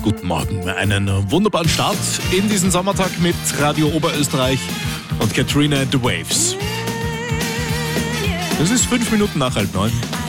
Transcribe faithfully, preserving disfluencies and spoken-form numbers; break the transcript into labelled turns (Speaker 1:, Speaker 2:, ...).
Speaker 1: guten Morgen. Einen wunderbaren Start in diesen Sommertag mit Radio Oberösterreich und Katrina and the Waves. Es ist fünf Minuten nach halb neun.